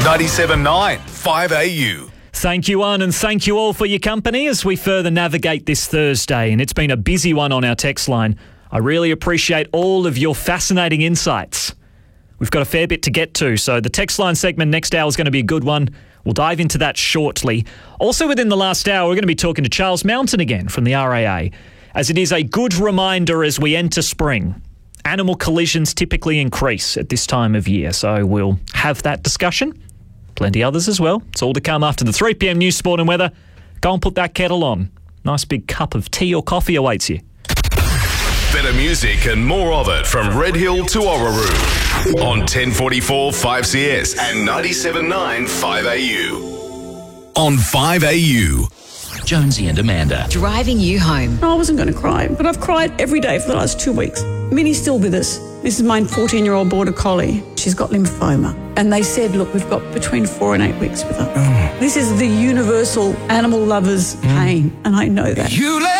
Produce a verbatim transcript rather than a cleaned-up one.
ninety-seven point nine, five A U. Thank you, one, and thank you all for your company as we further navigate this Thursday. And it's been a busy one on our text line. I really appreciate all of your fascinating insights. We've got a fair bit to get to, so the text line segment next hour is going to be a good one. We'll dive into that shortly. Also within the last hour, we're going to be talking to Charles Mountain again from the R A A, as it is a good reminder as we enter spring. Animal collisions typically increase at this time of year, so we'll have that discussion. Plenty others as well. It's all to come after the three p.m. news, sport and weather. Go and put that kettle on. Nice big cup of tea or coffee awaits you. Better music and more of it from Red Hill to Orroroo on ten forty-four five C S and ninety-seven point nine five A U. On five A U. Jonesy and Amanda. Driving you home. I wasn't going to cry, but I've cried every day for the last two weeks. Minnie's still with us. This is my fourteen-year-old border collie. She's got lymphoma. And they said, look, we've got between four and eight weeks with her. Oh. This is the universal animal lover's pain, and I know that. You